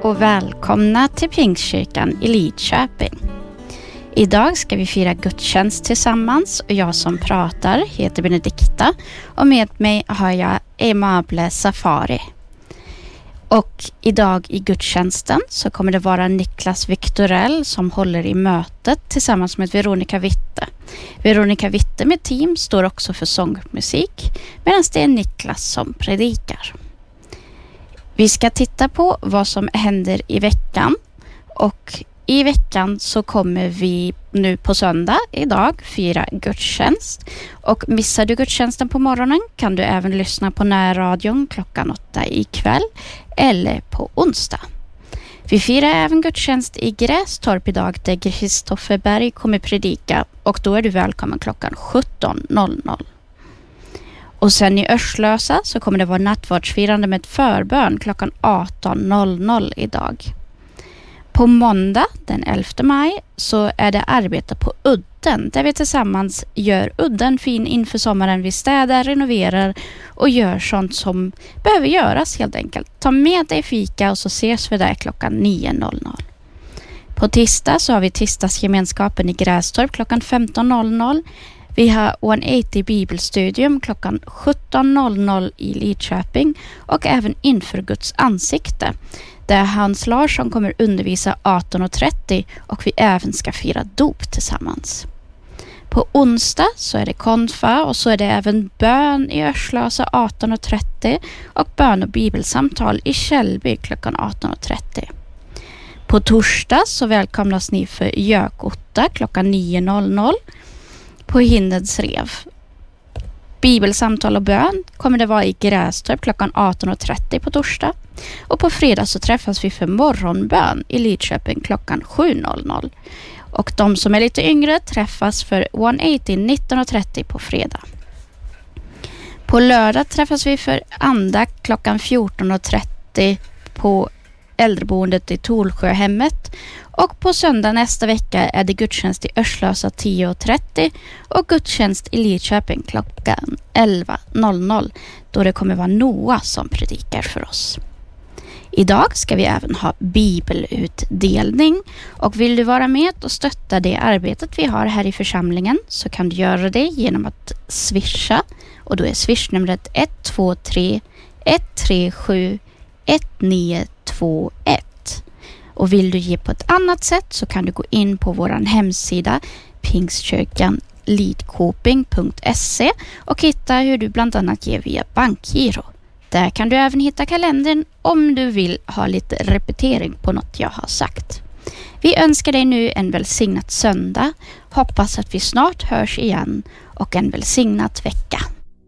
och välkomna till Pingstkyrkan i Lidköping. Idag ska vi fira gudstjänst tillsammans och jag som pratar heter Benedikta och med mig har jag Aimable Safari. Och idag i gudstjänsten så kommer det vara Niklas Victorell som håller i mötet tillsammans med Veronica Witte. Veronica Witte med team står också för sångmusik medan det är Niklas som predikar. Vi ska titta på vad som händer i veckan och i veckan så kommer vi nu på söndag idag fira gudstjänst. Och missar du gudstjänsten på morgonen kan du även lyssna på närradion klockan 8 ikväll eller på onsdag. Vi firar även gudstjänst i Grästorp idag där Kristoffer Berg kommer predika och då är du välkommen klockan 17.00. Och sen i Örslösa så kommer det vara nattvardsfirande med förbön klockan 18.00 idag. På måndag den 11 maj så är det arbete på udden där vi tillsammans gör udden fin inför sommaren. Vi städar, renoverar och gör sånt som behöver göras helt enkelt. Ta med dig fika och så ses vi där klockan 9.00. På tisdag så har vi tisdagsgemenskapen i Grästorp klockan 15.00. Vi har 180 bibelstudium klockan 17.00 i Lidköping och även inför Guds ansikte. Där Hans Larsson kommer undervisa 18.30 och vi även ska fira dop tillsammans. På onsdag så är det konfa och så är det även bön i Örslösa 18.30 och bön och bibelsamtal i Källby klockan 18.30. På torsdag så välkomnas ni för Gökotta klockan 9.00 på Hindens rev. Bibelsamtal och bön kommer det vara i Grästorp klockan 18.30 på torsdag. Och på fredag så träffas vi för morgonbön i Lidköping klockan 7.00. Och de som är lite yngre träffas för 180 19.30 på fredag. På lördag träffas vi för andakt klockan 14.30 på äldreboendet i Tolsjöhemmet. Och på söndag nästa vecka är det gudstjänst i Örslösa 10.30 och gudstjänst i Lidköping klockan 11.00 då det kommer vara Noah som predikar för oss. Idag ska vi även ha bibelutdelning och vill du vara med och stötta det arbetet vi har här i församlingen så kan du göra det genom att swisha och då är swishnumret 123 137 1921. Och vill du ge på ett annat sätt så kan du gå in på våran hemsida pingstkyrkanlidkoping.se och hitta hur du bland annat ger via bankgiro. Där kan du även hitta kalendern om du vill ha lite repetering på något jag har sagt. Vi önskar dig nu en välsignat söndag. Hoppas att vi snart hörs igen och en välsignat vecka.